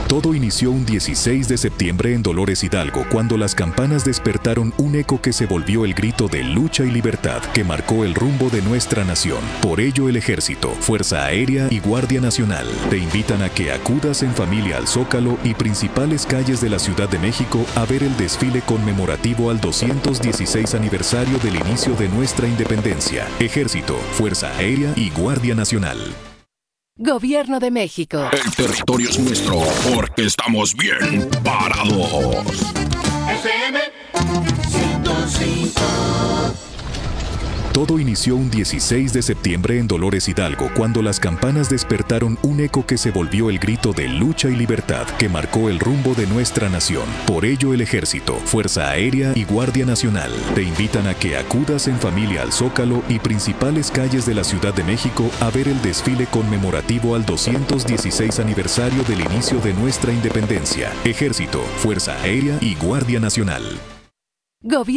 Todo inició un 16 de septiembre en Dolores Hidalgo, cuando las campanas despertaron un eco que se volvió el grito de lucha y libertad que marcó el rumbo de nuestra nación. Por ello, el Ejército, Fuerza Aérea y Guardia Nacional te invitan a que acudas en familia al Zócalo y principales calles de la Ciudad de México a ver el desfile conmemorativo al 216 aniversario del inicio de nuestra independencia. Ejército, Fuerza Aérea y Guardia Nacional. Gobierno de México. El territorio es nuestro porque estamos bien parados. FM 105. Todo inició un 16 de septiembre en Dolores Hidalgo, cuando las campanas despertaron un eco que se volvió el grito de lucha y libertad que marcó el rumbo de nuestra nación. Por ello, el Ejército, Fuerza Aérea y Guardia Nacional te invitan a que acudas en familia al Zócalo y principales calles de la Ciudad de México a ver el desfile conmemorativo al 216 aniversario del inicio de nuestra independencia. Ejército, Fuerza Aérea y Guardia Nacional. Gobierno